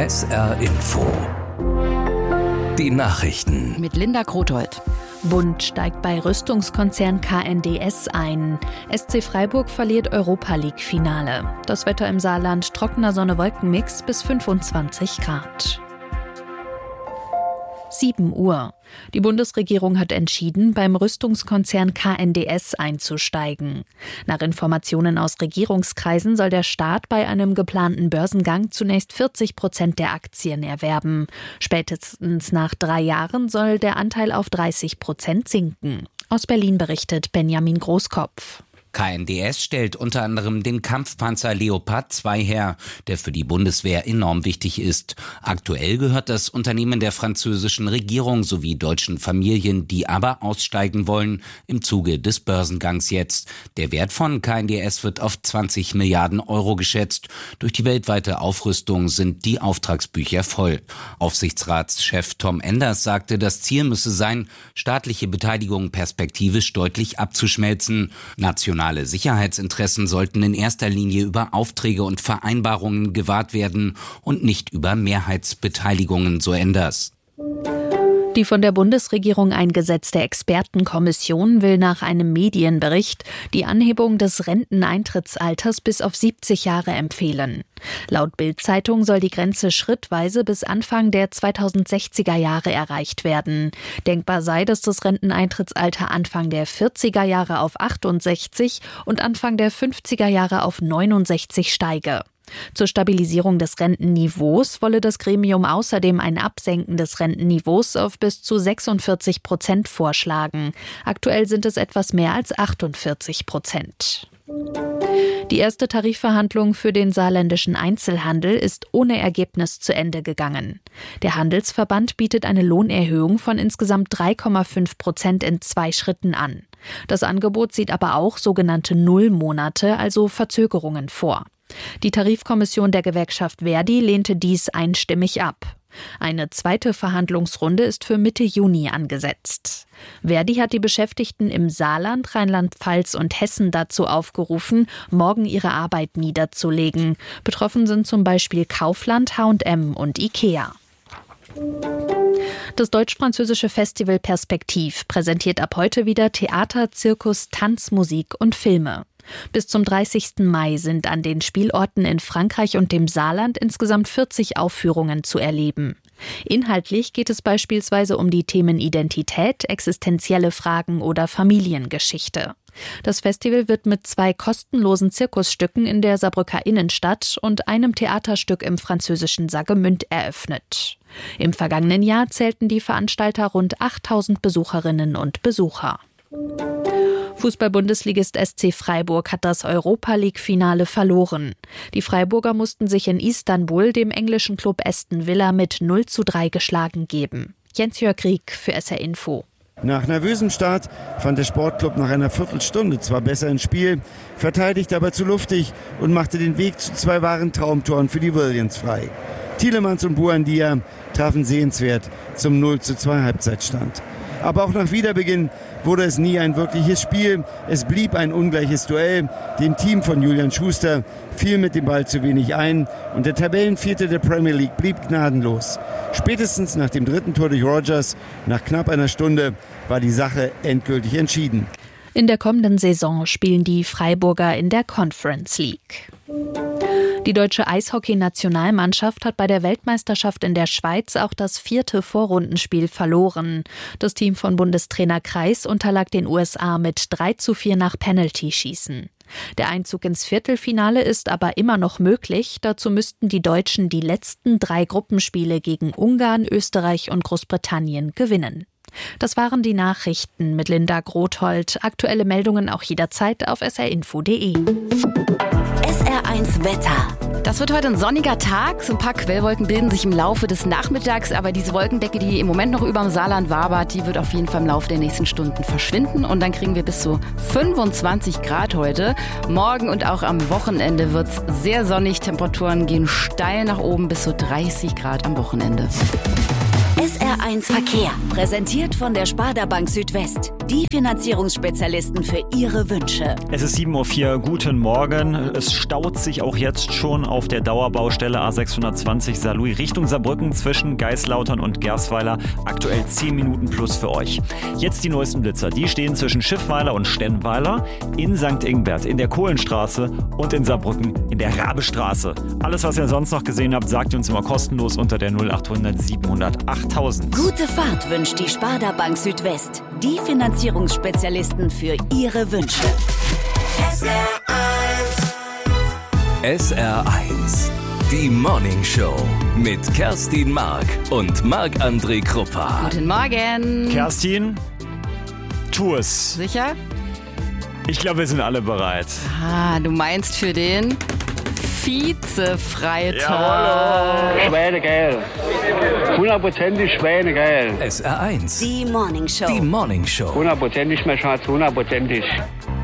SR Info. Die Nachrichten. Mit Linda Krothold. Bund steigt bei Rüstungskonzern KNDS ein. SC Freiburg verliert Europa-League-Finale. Das Wetter im Saarland: trockener Sonne-Wolken-Mix bis 25 Grad. 7 Uhr. Die Bundesregierung hat entschieden, beim Rüstungskonzern KNDS einzusteigen. Nach Informationen aus Regierungskreisen soll der Staat bei einem geplanten Börsengang zunächst 40% der Aktien erwerben. Spätestens nach 3 Jahren soll der Anteil auf 30% sinken. Aus Berlin berichtet Benjamin Großkopf. KNDS stellt unter anderem den Kampfpanzer Leopard 2 her, der für die Bundeswehr enorm wichtig ist. Aktuell gehört das Unternehmen der französischen Regierung sowie deutschen Familien, die aber aussteigen wollen, im Zuge des Börsengangs jetzt. Der Wert von KNDS wird auf 20 Milliarden Euro geschätzt. Durch die weltweite Aufrüstung sind die Auftragsbücher voll. Aufsichtsratschef Tom Enders sagte, das Ziel müsse sein, staatliche Beteiligung perspektivisch deutlich abzuschmelzen. Nationale Sicherheitsinteressen sollten in erster Linie über Aufträge und Vereinbarungen gewahrt werden und nicht über Mehrheitsbeteiligungen, so Enders. Die von der Bundesregierung eingesetzte Expertenkommission will nach einem Medienbericht die Anhebung des Renteneintrittsalters bis auf 70 Jahre empfehlen. Laut Bild-Zeitung soll die Grenze schrittweise bis Anfang der 2060er Jahre erreicht werden. Denkbar sei, dass das Renteneintrittsalter Anfang der 40er Jahre auf 68 und Anfang der 50er Jahre auf 69 steige. Zur Stabilisierung des Rentenniveaus wolle das Gremium außerdem ein Absenken des Rentenniveaus auf bis zu 46% vorschlagen. Aktuell sind es etwas mehr als 48%. Die erste Tarifverhandlung für den saarländischen Einzelhandel ist ohne Ergebnis zu Ende gegangen. Der Handelsverband bietet eine Lohnerhöhung von insgesamt 3,5% in 2 Schritten an. Das Angebot sieht aber auch sogenannte Nullmonate, also Verzögerungen vor. Die Tarifkommission der Gewerkschaft ver.di lehnte dies einstimmig ab. Eine zweite Verhandlungsrunde ist für Mitte Juni angesetzt. ver.di hat die Beschäftigten im Saarland, Rheinland-Pfalz und Hessen dazu aufgerufen, morgen ihre Arbeit niederzulegen. Betroffen sind zum Beispiel Kaufland, H&M und IKEA. Das deutsch-französische Festival Perspektiv präsentiert ab heute wieder Theater, Zirkus, Tanz, Musik und Filme. Bis zum 30. Mai sind an den Spielorten in Frankreich und dem Saarland insgesamt 40 Aufführungen zu erleben. Inhaltlich geht es beispielsweise um die Themen Identität, existenzielle Fragen oder Familiengeschichte. Das Festival wird mit 2 kostenlosen Zirkusstücken in der Saarbrücker Innenstadt und einem Theaterstück im französischen Saargemünd eröffnet. Im vergangenen Jahr zählten die Veranstalter rund 8.000 Besucherinnen und Besucher. Fußball-Bundesligist SC Freiburg hat das Europa-League-Finale verloren. Die Freiburger mussten sich in Istanbul dem englischen Club Aston Villa mit 0:3 geschlagen geben. Jens-Jörg Rieck für SR Info. Nach nervösem Start fand der Sportclub nach einer Viertelstunde zwar besser ins Spiel, verteidigte aber zu luftig und machte den Weg zu 2 wahren Traumtoren für die Williams frei. Tielemans und Buendia trafen sehenswert zum 0:2 Halbzeitstand. Aber auch nach Wiederbeginn wurde es nie ein wirkliches Spiel. Es blieb ein ungleiches Duell. Dem Team von Julian Schuster fiel mit dem Ball zu wenig ein und der Tabellenvierte der Premier League blieb gnadenlos. Spätestens nach dem 3. Tor durch Rodgers, nach knapp einer Stunde, war die Sache endgültig entschieden. In der kommenden Saison spielen die Freiburger in der Conference League. Die deutsche Eishockey-Nationalmannschaft hat bei der Weltmeisterschaft in der Schweiz auch das 4. Vorrundenspiel verloren. Das Team von Bundestrainer Kreis unterlag den USA mit 3:4 nach Penalty-Schießen. Der Einzug ins Viertelfinale ist aber immer noch möglich. Dazu müssten die Deutschen die letzten 3 Gruppenspiele gegen Ungarn, Österreich und Großbritannien gewinnen. Das waren die Nachrichten mit Linda Krothold. Aktuelle Meldungen auch jederzeit auf srinfo.de. SR1 Wetter. Das wird heute ein sonniger Tag. So ein paar Quellwolken bilden sich im Laufe des Nachmittags, aber diese Wolkendecke, die im Moment noch über dem Saarland wabert, die wird auf jeden Fall im Laufe der nächsten Stunden verschwinden und dann kriegen wir bis zu 25 Grad heute. Morgen und auch am Wochenende wird es sehr sonnig. Temperaturen gehen steil nach oben bis zu 30 Grad am Wochenende. SR1 Verkehr, präsentiert von der Sparda Bank Südwest. Die Finanzierungsspezialisten für Ihre Wünsche. Es ist 7:04 Uhr, guten Morgen. Es staut sich auch jetzt schon auf der Dauerbaustelle A620 Saarlouis Richtung Saarbrücken zwischen Geislautern und Gersweiler. Aktuell 10 Minuten plus für euch. Jetzt die neuesten Blitzer. Die stehen zwischen Schiffweiler und Stennweiler, in St. Ingbert, in der Kohlenstraße und in Saarbrücken in der Rabestraße. Alles, was ihr sonst noch gesehen habt, sagt ihr uns immer kostenlos unter der 0800 700 8000. Gute Fahrt wünscht die Sparda Bank Südwest. Die Finanzierungsspezialisten für Ihre Wünsche. SR1, die Morning Show mit Kerstin Mark und Marc-André Kruppa. Guten Morgen. Kerstin, tu es. Sicher? Ich glaube, wir sind alle bereit. Ah, du meinst für den Vize-Freitag. Schweinegeil. 100% Schweinegeil. SR1, Die Morning Show. die Morning Show. 100% mein Schatz, 100%.